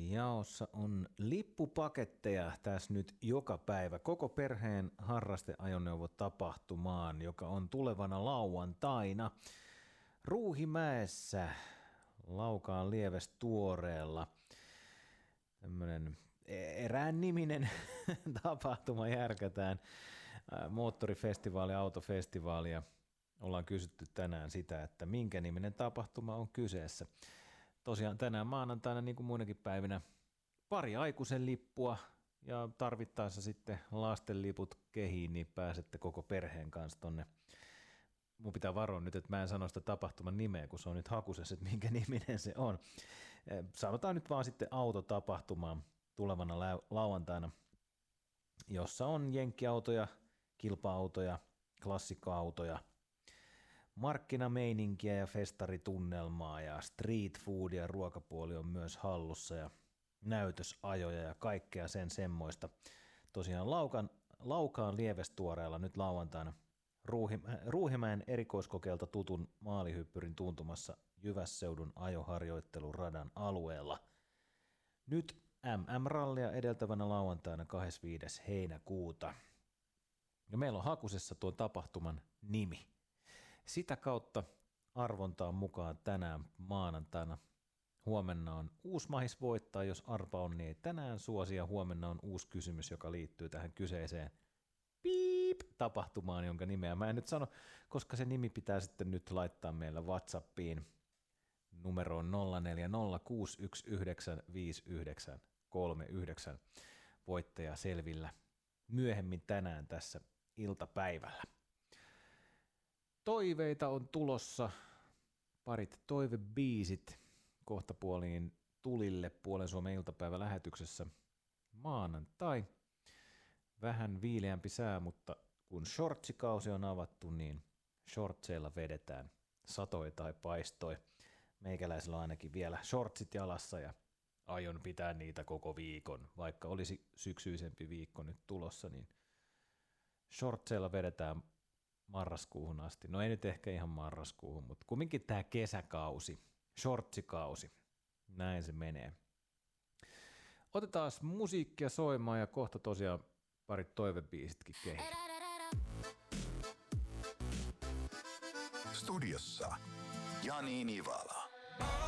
jaossa on lippupaketteja tässä nyt joka päivä koko perheen harrasteajoneuvotapahtumaan, joka on tulevana lauantaina Ruuhimäessä Laukaan Lievestuoreella. Tämmöinen erään niminen tapahtuma järkätään, moottorifestivaali, autofestivaali, ja ollaan kysytty tänään sitä, että minkä niminen tapahtuma on kyseessä. Tosiaan tänään maanantaina, niin kuin muinakin päivinä, pari aikuisen lippua ja tarvittaessa sitten lastenliput kehiin, niin pääsette koko perheen kanssa tonne. Mun pitää varoa nyt, että mä en sano sitä tapahtuman nimeä, kun se on nyt hakusessa, että minkä niminen se on. Sanotaan nyt vaan sitten autotapahtumaan tulevana lauantaina, jossa on jenkkiautoja, kilpa-autoja, klassikkoautoja, markkinameininkiä ja festaritunnelmaa ja street food ja ruokapuoli on myös hallussa ja näytösajoja ja kaikkea sen semmoista. Tosiaan Laukaan Lievestuoreella nyt lauantaina Ruuhimäen erikoiskokeelta tutun maalihyppyrin tuntumassa Jyvässeudun ajoharjoitteluradan alueella. Nyt MM-rallia edeltävänä lauantaina 25. heinäkuuta. Ja meillä on hakusessa tuon tapahtuman nimi. Sitä kautta arvontaan mukaan tänään maanantaina. Huomenna on uusi mahis voittaa, jos arpa on, niin ei tänään suosi, ja huomenna on uusi kysymys, joka liittyy tähän kyseiseen tapahtumaan, jonka nimeä mä en nyt sano, koska se nimi pitää sitten nyt laittaa meillä WhatsAppiin numeroon 0406195939. Voittaja selvillä myöhemmin tänään tässä iltapäivällä. Toiveita on tulossa, parit toivebiisit kohtapuoliin tulille Puolen Suomen iltapäivälähetyksessä maanantai. Vähän viileämpi sää, mutta kun shortsikausi on avattu, niin shortseilla vedetään, satoi tai paistoi. Meikäläisellä on ainakin vielä shortsit jalassa ja aion pitää niitä koko viikon. Vaikka olisi syksyisempi viikko nyt tulossa, niin shortseilla vedetään marraskuuhun asti. No ei nyt ehkä ihan marraskuuhun, mutta kumminkin tämä kesäkausi, shortsikausi, näin se menee. Otetaan musiikkia soimaan ja kohta tosiaan parit toivebiisitkin kehiin. Studiossa Jani Nivala.